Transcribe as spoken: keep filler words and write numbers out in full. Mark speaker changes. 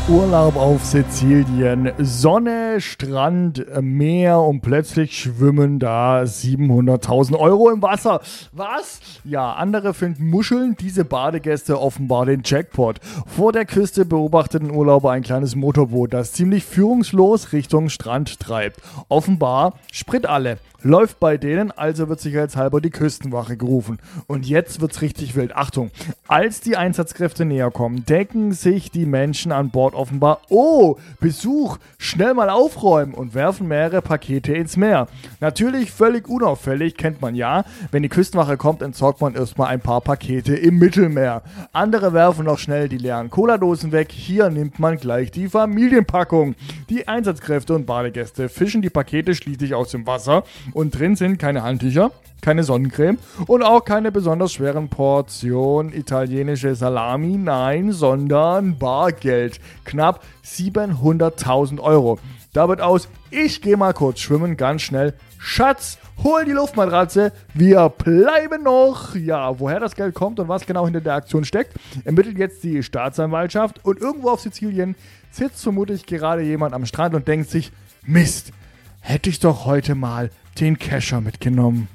Speaker 1: Urlaub auf Sizilien, Sonne, Strand, Meer und plötzlich schwimmen da siebenhunderttausend Euro im Wasser. Was? Ja, andere finden Muscheln, diese Badegäste offenbar den Jackpot. Vor der Küste beobachteten Urlauber ein kleines Motorboot, das ziemlich führungslos Richtung Strand treibt. Offenbar Sprit alle. Läuft bei denen, also wird sicherheitshalber die Küstenwache gerufen. Und jetzt wird's richtig wild. Achtung, als die Einsatzkräfte näher kommen, denken sich die Menschen an Bord offenbar, oh, Besuch, schnell mal aufräumen und werfen mehrere Pakete ins Meer. Natürlich völlig unauffällig, kennt man ja. Wenn die Küstenwache kommt, entsorgt man erstmal ein paar Pakete im Mittelmeer. Andere werfen noch schnell die leeren Cola-Dosen weg. Hier nimmt man gleich die Familienpackung. Die Einsatzkräfte und Badegäste fischen die Pakete schließlich aus dem Wasser. Und drin sind keine Handtücher, keine Sonnencreme und auch keine besonders schweren Portion italienische Salami, nein, sondern Bargeld. Knapp siebenhunderttausend Euro. Da wird aus, ich gehe mal kurz schwimmen, ganz schnell. Schatz, hol die Luftmatratze, wir bleiben noch. Ja, woher das Geld kommt und was genau hinter der Aktion steckt, ermittelt jetzt die Staatsanwaltschaft. Und irgendwo auf Sizilien sitzt vermutlich gerade jemand am Strand und denkt sich, Mist, hätte ich doch heute mal den Kescher mitgenommen.